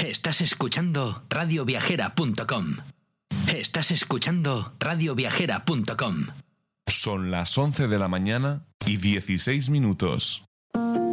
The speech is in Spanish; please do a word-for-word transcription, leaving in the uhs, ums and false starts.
Estás escuchando radio viajera punto com. Estás escuchando radio viajera punto com. Son las once de la mañana y dieciséis minutos.